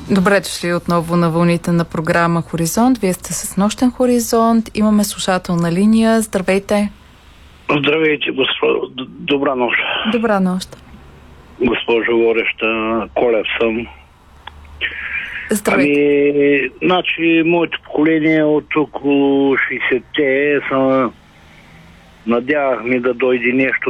Добре дошли отново на вълните на програма Хоризонт. Вие сте с Нощен хоризонт. Имаме слушател на линия. Здравейте. Здравейте, госпожо. Добра нощ. Добра нощ. Госпожо Гореща, Колев съм. Здравейте. Значи, моето поколение от около 60-те са надявахме да дойде нещо